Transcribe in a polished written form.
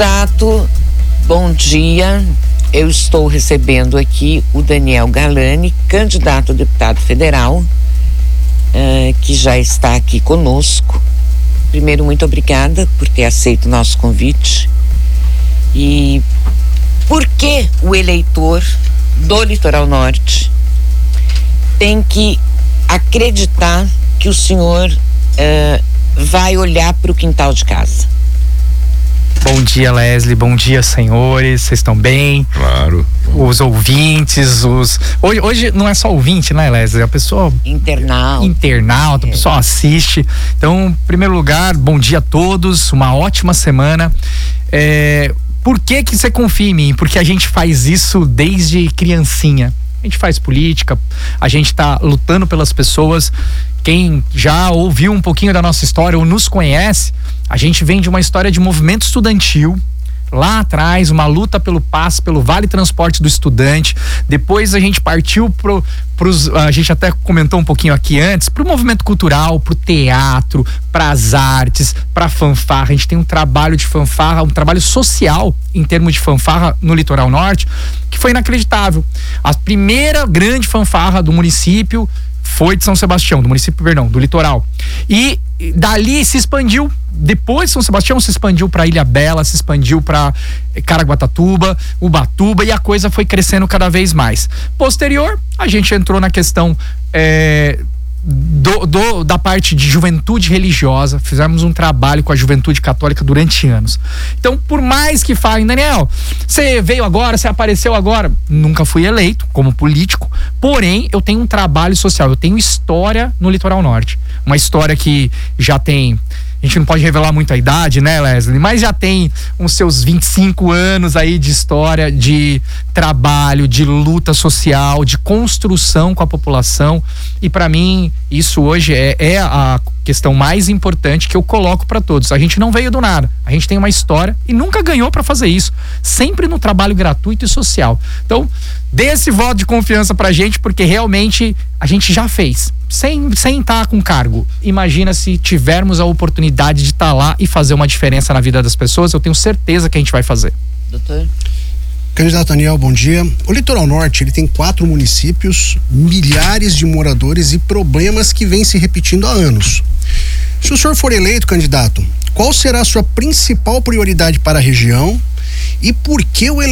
Candidato, bom dia. Eu estou recebendo aqui o Daniel Galani, candidato a deputado federal, que já está aqui conosco. Primeiro, muito obrigada por ter aceito o nosso convite. E por que o eleitor do Litoral Norte tem que acreditar que o senhor vai olhar para o quintal de casa? Bom dia, Leslie. Bom dia, senhores. Vocês estão bem? Claro. Os ouvintes, Hoje não é só ouvinte, né, Leslie? A pessoa... Internauta, a pessoa assiste. Então, em primeiro lugar, bom dia a todos. Uma ótima semana. Por que você confia em mim? Porque a gente faz isso desde criancinha. A gente faz política, a gente tá lutando pelas pessoas. Quem já ouviu um pouquinho da nossa história ou nos conhece, a gente vem de uma história de movimento estudantil. Lá atrás, uma luta pelo passe, pelo Vale Transporte do Estudante. Depois a gente partiu a gente até comentou um pouquinho aqui antes, pro movimento cultural, pro teatro, pras artes, pra fanfarra. A gente tem um trabalho de fanfarra, um trabalho social em termos de fanfarra no Litoral Norte, que foi inacreditável. A primeira grande fanfarra do município foi de São Sebastião, do litoral. E dali se expandiu. Depois de São Sebastião se expandiu para Ilha Bela, se expandiu para Caraguatatuba, Ubatuba, e a coisa foi crescendo cada vez mais. Posterior, a gente entrou na questão da parte de juventude religiosa. Fizemos um trabalho com a juventude católica durante anos. Então, por mais que falem, Daniel, você veio agora, você apareceu agora, nunca fui eleito como político, porém eu tenho um trabalho social, eu tenho história no Litoral Norte, uma história que já tem, a gente não pode revelar muito a idade, né, Leslie? Mas já tem uns seus 25 anos aí de história, de trabalho, de luta social, de construção com a população. E para mim, isso hoje é a questão mais importante que eu coloco para todos. A gente não veio do nada. A gente tem uma história e nunca ganhou para fazer isso. Sempre no trabalho gratuito e social. Então, dê esse voto de confiança pra gente, porque realmente a gente já fez. Sem estar com cargo. Imagina se tivermos a oportunidade de estar lá e fazer uma diferença na vida das pessoas. Eu tenho certeza que a gente vai fazer. Doutor? Candidato Daniel, bom dia. O Litoral Norte, ele tem 4 municípios, milhares de moradores e problemas que vêm se repetindo há anos. Se o senhor for eleito, candidato, qual será a sua principal prioridade para a região e por que o